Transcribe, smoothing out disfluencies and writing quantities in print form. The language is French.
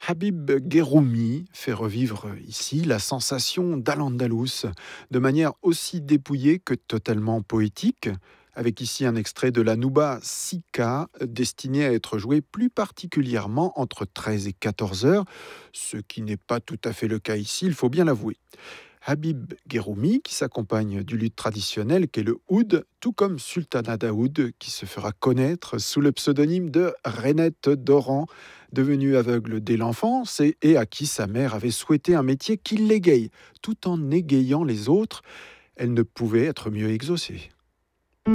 Habib Guerroumi fait revivre ici la sensation d'Al-Andalus de manière aussi dépouillée que totalement poétique, avec ici un extrait de la Nouba Sika destiné à être joué plus particulièrement entre 13 et 14 heures, ce qui n'est pas tout à fait le cas ici, il faut bien l'avouer. Habib Guerroumi, qui s'accompagne du luth traditionnel qu'est le oud, tout comme Sultana Daoud, qui se fera connaître sous le pseudonyme de Renette Doran, devenue aveugle dès l'enfance et à qui sa mère avait souhaité un métier qui l'égaye, tout en égayant les autres. Elle ne pouvait être mieux exaucée.